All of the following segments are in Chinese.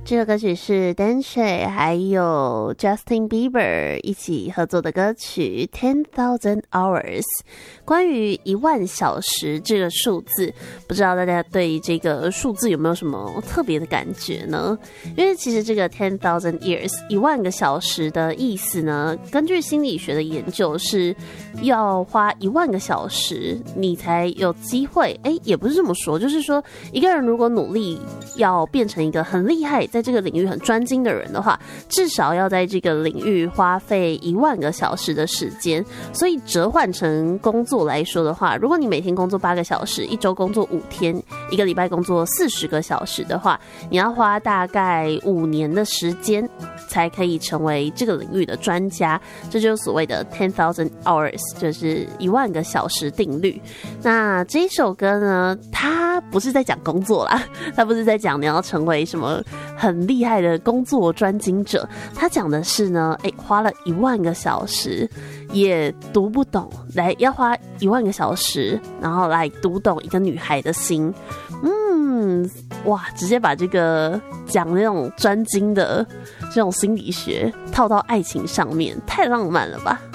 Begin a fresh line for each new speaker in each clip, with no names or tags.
这首歌曲是 Danshay 还有 Justin Bieber 一起合作的歌曲 10,000 Hours。 关于10000小时这个数字，不知道大家对这个数字有没有什么特别的感觉呢？因为其实这个 10,000 years 10000个小时的意思呢，根据心理学的研究是要花10000个小时你才有机会，也不是这么说，就是说一个人如果努力要变成一个很厉害在这个领域很专精的人的话，至少要在这个领域花费10000个小时的时间。所以折换成工作来说的话，如果你每天工作8个小时，一周工作5天，一个礼拜工作40个小时的话，你要花大概5年的时间才可以成为这个领域的专家。这就是所谓的 10,000 hours， 就是10000个小时定律。那这一首歌呢，它不是在讲工作啦，它不是在讲你要成为什么很厉害的工作专精者，它讲的是呢，花了10000个小时也读不懂，要花10000个小时，然后来读懂一个女孩的心。哇，直接把这个讲那种专精的这种心理学套到爱情上面，太浪漫了吧。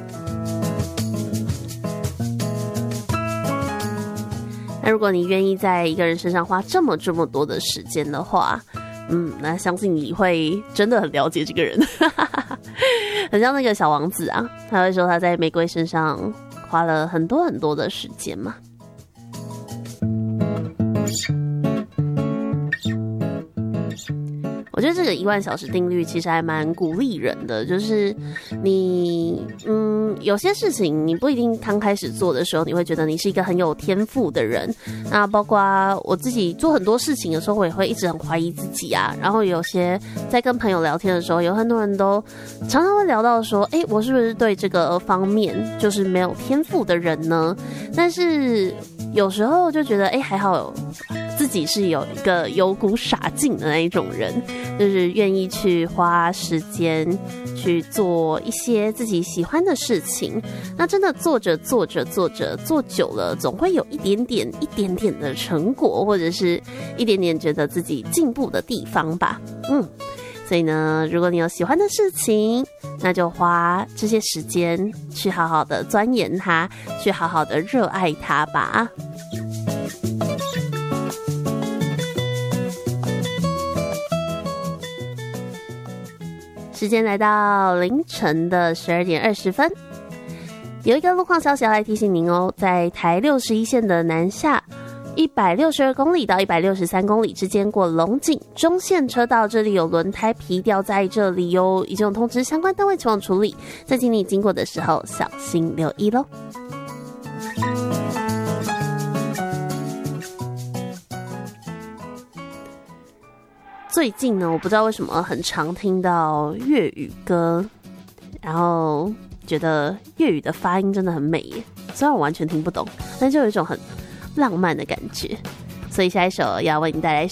那如果你愿意在一个人身上花这么多的时间的话，那相信你会真的很了解这个人。很像那个小王子啊，他会说他在玫瑰身上花了很多的时间嘛。我觉得这个10000小时定律其实还蛮鼓励人的，就是你有些事情你不一定刚开始做的时候你会觉得你是一个很有天赋的人，那包括我自己做很多事情的时候，我也会一直很怀疑自己啊。然后有些在跟朋友聊天的时候，有很多人都常常会聊到说，我是不是对这个方面就是没有天赋的人呢？但是有时候就觉得还好自己是有一个有股傻劲的那一种人，就是愿意去花时间去做一些自己喜欢的事情。那真的做着做久了，总会有一点点的成果，或者是一点点觉得自己进步的地方吧。所以呢，如果你有喜欢的事情，那就花这些时间去好好的钻研它，去好好的热爱它吧。时间来到凌晨的12点20分，有一个路况消息要来提醒您哦，在台61线的南下162公里到163公里之间过龙井中线车道，这里有轮胎皮掉在这里哟，已经有通知相关单位前往处理，在请你经过的时候小心留意咯。最近呢，我不知道为什么很常听到粤语歌，然后觉得粤语的发音真的很美耶，虽然我完全听不懂，但就有一种很浪漫的感觉。所以下一首要为你带来一首